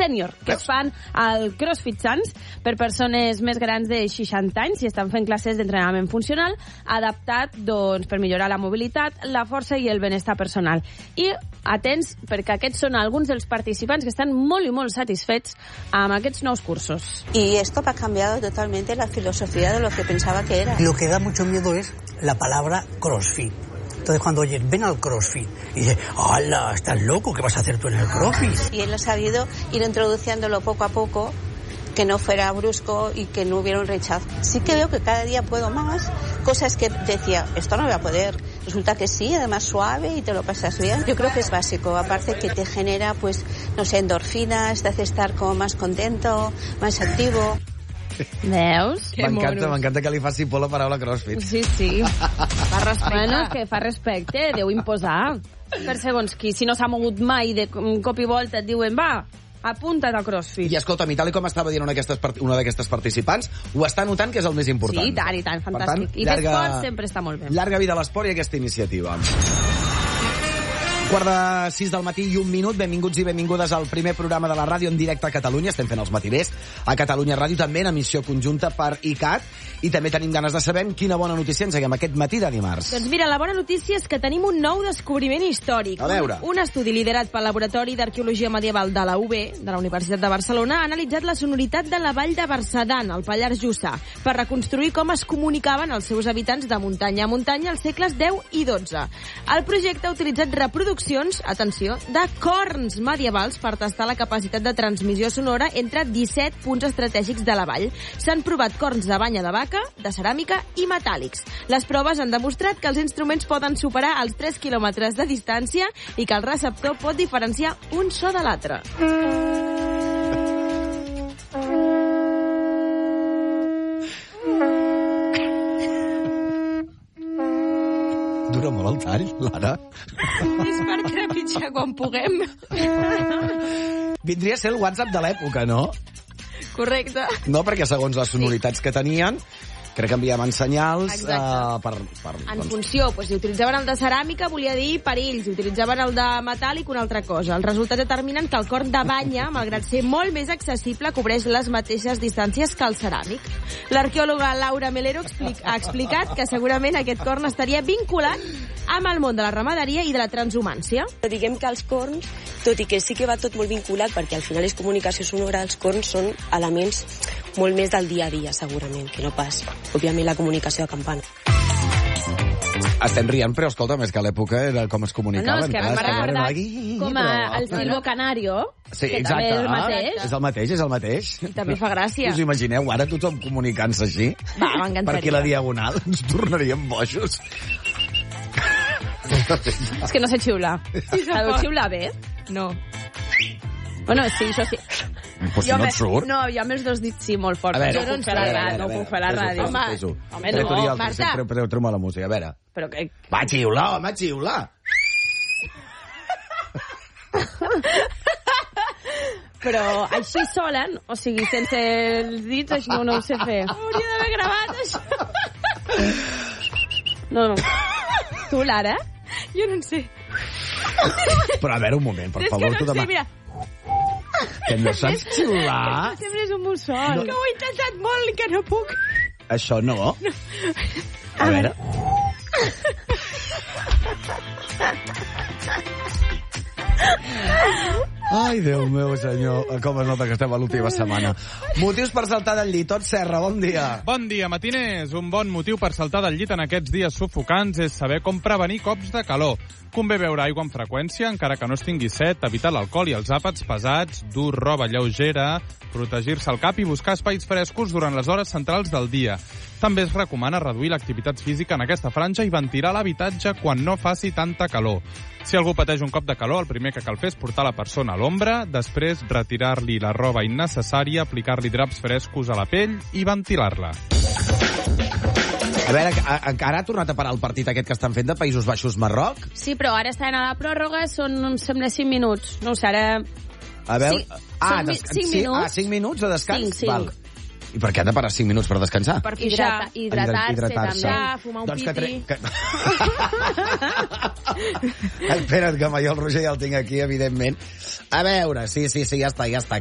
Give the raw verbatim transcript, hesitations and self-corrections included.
sènior, que es fan al CrossFit Sans per persones més grans de seixanta anys i estan fent classes d'entrenament funcional adaptat doncs, per millorar la mobilitat, la força i el benestar personal. I atents, perquè aquests són alguns dels participants que estan molt i molt satisfets amb aquests nous cursos. Y esto ha cambiado totalmente la filosofía de lo que pensaba que era. Lo que da mucho miedo es la palabra CrossFit. Entonces cuando oyes, ven al CrossFit, y dices, ¡hala, estás loco! ¿Qué vas a hacer tú en el CrossFit? Y él ha sabido ir introduciéndolo poco a poco, que no fuera brusco y que no hubiera un rechazo. Sí que veo que cada día puedo más, cosas que decía, esto no voy a poder. Resulta que sí, además suave y te lo pasas bien. Yo creo que es básico, aparte que te genera, pues, no sé, endorfinas, te hace estar como más contento, más activo. Veus? M'encanta, m'encanta que li faci por la paraula CrossFit. Sí, sí. Fa respecte. Bueno, que fa respecte, deu imposar. Per segons qui, si no s'ha mogut mai de cop i volta, et diuen, va, apunta't a CrossFit. I escolta, i tal com estava dient una d'aquestes participants, ho està notant, que és el més important. Sí, i tant, i tant, fantàstic. I llarga, l'esport sempre està molt bé. Llarga vida a l'esport i aquesta iniciativa. Quart de sis del matí i un minut. Benvinguts i benvingudes al primer programa de la ràdio en directe a Catalunya. Estem fent els matiners a Catalunya Ràdio, també en emissió conjunta per I C A T. I també tenim ganes de saber quina bona notícia ens haguem aquest matí de dimarts. Doncs mira, la bona notícia és que tenim un nou descobriment històric. A veure. Un, un estudi liderat pel Laboratori d'Arqueologia Medieval de la U B, de la Universitat de Barcelona, ha analitzat la sonoritat de la vall de Barcedan, al Pallars Jussà, per reconstruir com es comunicaven els seus habitants de muntanya a muntanya als segles deu i dotze. El projecte ha utilitzat reproduccions, atenció, de corns medievals per tastar la capacitat de transmissió sonora entre disset punts estratègics de la vall. S'han provat corns de banya de vaca, de ceràmica i metàl·lics. Les proves han demostrat que els instruments poden superar els tres quilòmetres de distància i que el receptor pot diferenciar un so de l'altre. Dura molt el tall, Lara. És per trepitjar quan puguem. Vindria a ser el WhatsApp de l'època, no? Correcte. No, perquè segons les sonoritats sí. que tenien, crec que enviaven senyals uh, per, per... En doncs... funció, doncs, si utilitzaven el de ceràmica volia dir perill, si utilitzaven el de metàl·lic una altra cosa. Els resultats determinen que el corn de banya, malgrat ser molt més accessible, cobreix les mateixes distàncies que el ceràmic. L'arqueòloga Laura Melero explic, ha explicat que segurament aquest corn estaria vinculat amb el món de la ramaderia i de la transhumància. Diguem que els corns, tot i que sí que va tot molt vinculat, perquè al final és comunicació sonora, els corns són elements molt més del dia a dia, segurament, que no pas, òbviament, la comunicació de campana. Estem rient, però escolta, més que a l'època era com es comunicaven. No, és que m'ha recordat com a, el silbo canario, sí, que exacte. també és el mateix. És el mateix, és el mateix. I també fa gràcia. Us imagineu ara tothom comunicant-se així? Va, m'encantaria. Per aquí la diagonal ens tornaríem bojos. És que no sé xiular. Sabeu xiular bé? No. Bueno, sí, això sí. Pues si no et surt. No, jo amb els dos dits sí, molt fort. Veure, jo no en sé la ràdio, no puc fer la ràdio. Home, home, no, Marta. Treu-me la música, a veure. Però que... Va, xiular, home, xiular. Però així sola, o sigui, sense els dits, això no, no ho sé fer. Hauria d'haver gravat, això. No, no. Tu, Lara? Jo no en sé. Però a veure, un moment, per favor. És que no en sé, mira. Que no saps xiular? Sempre és un mussol. No. Que ho he intentat molt i que no puc. Això no? no. A, a veure. Ai, Déu meu, senyor, com es nota que estem a l'última setmana. Motius per saltar del llit. Tot Serra, bon dia. Bon dia, matiners. Un bon motiu per saltar del llit en aquests dies sufocants és saber com prevenir cops de calor. Convé beure aigua amb freqüència, encara que no es tingui set, evitar l'alcohol i els àpats pesats, dur roba lleugera, protegir-se el cap i buscar espais frescos durant les hores centrals del dia. També es recomana reduir l'activitat física en aquesta franja i ventilar l'habitatge quan no faci tanta calor. Si algú pateix un cop de calor, el primer que cal fer és portar la persona a l'ombra, després retirar-li la roba innecessària, aplicar-li draps frescos a la pell i ventilar-la. A veure, encara ha tornat a parar el partit aquest que estan fent de Països Baixos-Marroc? Sí, però ara estan a la pròrroga, són, em sembla, cinc minuts. No ho sé, ara... A veure... Sí, ah, cinc, cinc minuts. Ah, cinc minuts de descans? Cinc, cinc. Val. I per què han de parar cinc minuts per descansar? Per hidratar, hidratar-se, hidratar-se, també, fumar un doncs piti. Que tre... que... Espera't, que jo el Roger ja el tinc aquí, evidentment. A veure, sí, sí, sí, ja està, ja està.